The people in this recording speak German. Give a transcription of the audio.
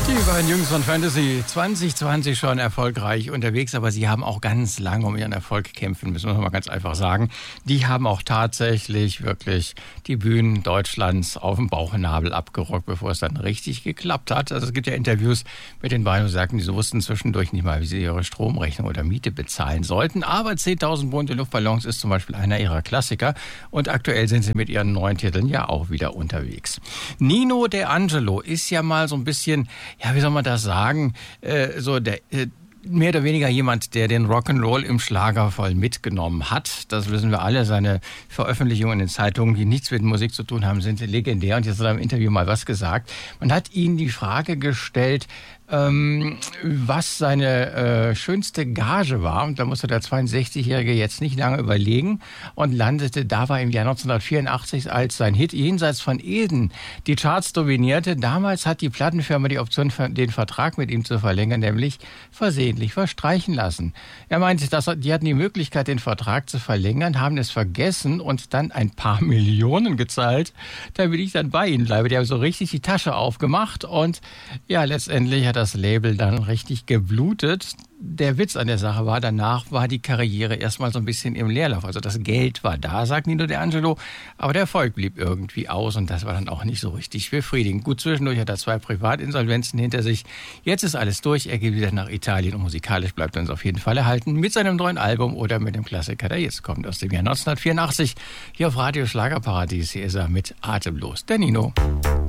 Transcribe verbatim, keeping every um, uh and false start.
Die beiden Jungs von Fantasy zwanzig zwanzig schon erfolgreich unterwegs, aber sie haben auch ganz lange um ihren Erfolg kämpfen müssen, muss man mal ganz einfach sagen. Die haben auch tatsächlich wirklich die Bühnen Deutschlands auf dem Bauchnabel abgerockt, bevor es dann richtig geklappt hat. Also es gibt ja Interviews mit den beiden, die sagten, die wussten zwischendurch nicht mal, wie sie ihre Stromrechnung oder Miete bezahlen sollten. Aber zehntausend bunte Luftballons ist zum Beispiel einer ihrer Klassiker und aktuell sind sie mit ihren neuen Titeln ja auch wieder unterwegs. Nino De Angelo ist ja mal so ein bisschen, ja, wie soll man das sagen, äh, so der äh, mehr oder weniger jemand, der den Rock'n'Roll im Schlager voll mitgenommen hat. Das wissen wir alle. Seine Veröffentlichungen in den Zeitungen, die nichts mit Musik zu tun haben, sind legendär. Und jetzt hat er im Interview mal was gesagt. Man hat ihm die Frage gestellt, ähm, was seine äh, schönste Gage war. Und da musste der zweiundsechzigjährige jetzt nicht lange überlegen und landete da war im Jahr neunzehnhundertvierundachtzig, als sein Hit Jenseits von Eden die Charts dominierte. Damals hat die Plattenfirma die Option, den Vertrag mit ihm zu verlängern, nämlich versehentlich verstreichen lassen. Er meinte, dass, die hatten die Möglichkeit, den Vertrag zu verlängern, haben es vergessen und dann ein paar Millionen gezahlt, damit ich dann bei ihnen bleibe. Die haben so richtig die Tasche aufgemacht und ja, letztendlich hat das Label dann richtig geblutet. Der Witz an der Sache war, danach war die Karriere erstmal so ein bisschen im Leerlauf. Also das Geld war da, sagt Nino De Angelo, aber der Erfolg blieb irgendwie aus und das war dann auch nicht so richtig befriedigend. Gut, zwischendurch hat er zwei Privatinsolvenzen hinter sich. Jetzt ist alles durch, er geht wieder nach Italien und musikalisch bleibt er uns auf jeden Fall erhalten mit seinem neuen Album oder mit dem Klassiker, der jetzt kommt aus dem Jahr neunzehnhundertvierundachtzig. Hier auf Radio Schlagerparadies, hier ist er mit Atemlos, der Nino.